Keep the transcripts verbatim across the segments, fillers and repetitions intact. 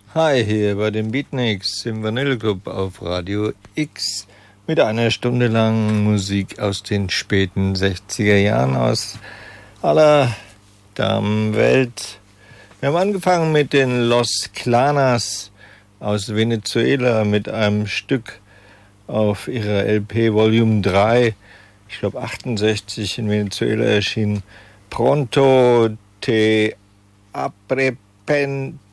Hi, hier bei den Beatniks im Vanille Club auf Radio X mit einer Stunde lang Musik aus den späten sechziger Jahren aus aller Damenwelt. Wir haben angefangen mit den Los Clanas aus Venezuela mit einem Stück auf ihrer L P Volume drei, ich glaube achtundsechzig in Venezuela erschienen, Pronto te arrepentiras.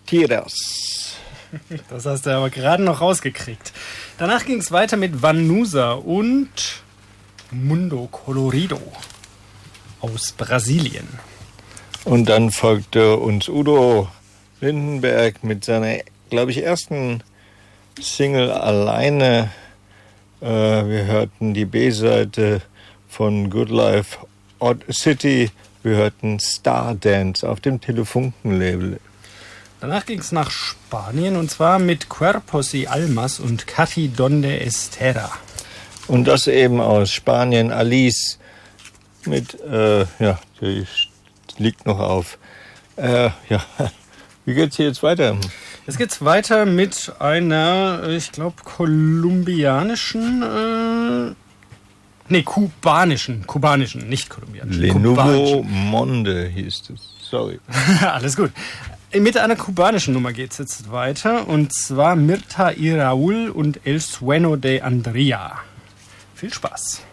Das hast du aber gerade noch rausgekriegt. Danach ging es weiter mit Vanusa und Mundo Colorido aus Brasilien. Und dann folgte uns Udo Lindenberg mit seiner, glaube ich, ersten Single alleine. Äh, wir hörten die B-Seite von Good Life Odd City. Wir hörten Stardance auf dem Telefunken-Label. Danach ging es nach Spanien und zwar mit Cuerpos y Almas und Cati Donde Estera. Und das eben aus Spanien, Alice mit, äh, ja, die liegt noch auf. Äh, ja, wie geht's hier jetzt weiter? Jetzt geht's weiter mit einer, ich glaube, kolumbianischen, äh, nee, kubanischen, kubanischen, nicht kolumbianischen. Le Nouveau Monde hieß es, sorry. Alles gut. Mit einer kubanischen Nummer geht's jetzt weiter und zwar Mirta y Raúl und El Sueño de Andrea. Viel Spaß.